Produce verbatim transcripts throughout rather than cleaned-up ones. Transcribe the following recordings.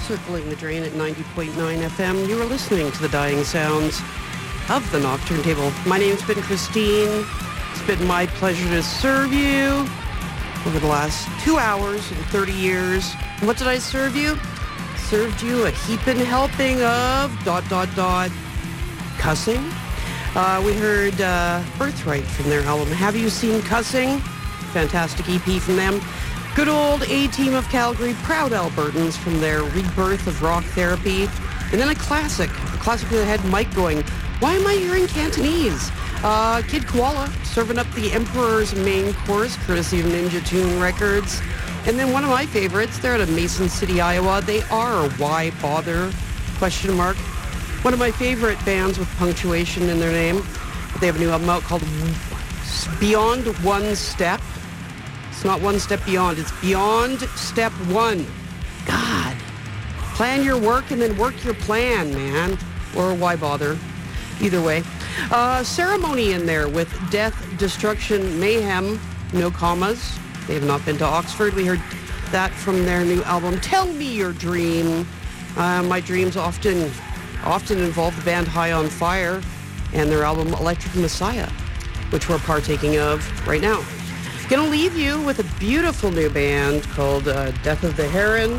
Circling the Drain at ninety point nine F M. You are listening to the dying sounds of the Nocturne Table. My name's been Christine. It's been my pleasure to serve you over the last two hours and thirty years. What did I serve you? Served you a heaping helping of dot, dot, dot, cussing. Uh, we heard uh, Birthright from their album Have You Seen Cussing? Fantastic E P from them. Good old A-Team of Calgary, proud Albertans from their rebirth of rock therapy. And then a classic, a classic that had Mike going, why am I hearing Cantonese? Uh, Kid Koala serving up the Emperor's main course, courtesy of Ninja Tune Records. And then one of my favorites, they're out of Mason City, Iowa. They are Why Bother? Question mark. One of my favorite bands with punctuation in their name. They have a new album out called Beyond One Step. It's not one step beyond. It's beyond step one. God. Plan your work and then work your plan, man. Or why bother? Either way. Uh, Ceremony in there with Death, Destruction, Mayhem. No commas. They have not been to Oxford. We heard that from their new album, Tell Me Your Dream. Uh, my dreams often, often involve the band High on Fire and their album Electric Messiah, which we're partaking of right now. Gonna leave you with a beautiful new band called uh, Death of the Heron.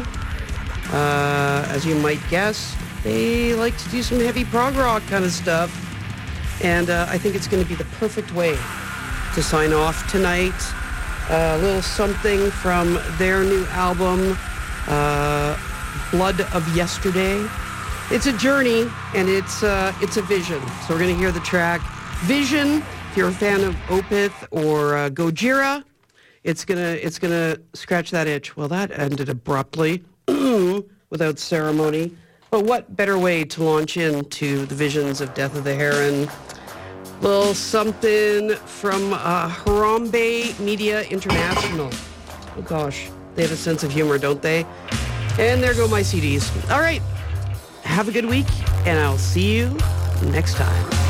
Uh, as you might guess, they like to do some heavy prog rock kind of stuff. And uh, I think it's going to be the perfect way to sign off tonight. Uh, a little something from their new album, uh, Blood of Yesterday. It's a journey, and it's uh, it's a vision. So we're going to hear the track Vision. If you're a fan of Opeth or uh, Gojira, it's gonna it's gonna scratch that itch. Well, that ended abruptly, without ceremony. But what better way to launch into the visions of Death of the Heron? Little something from uh, Harambe Media International. Oh gosh, they have a sense of humor, don't they? And there go my C Ds. All right, have a good week, and I'll see you next time.